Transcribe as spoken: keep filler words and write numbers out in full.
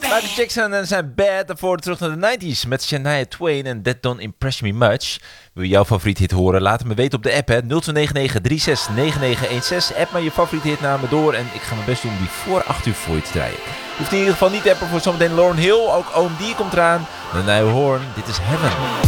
Michael Jackson en zijn Bad. Daarvoor terug naar de nineties met Shania Twain en That Don't Impress Me Much. Wil je jouw favoriete hit horen? Laat het me weten op de app. Hè. nul twee negen negen drie zes negen negen een zes. App maar je favoriete hit naar me door. En ik ga mijn best doen om die voor acht uur voor je te draaien. Je hoeft in ieder geval niet te appen voor zometeen Lauryn Hill. Ook Oom D komt eraan. De Nile Horn. Dit is Heaven.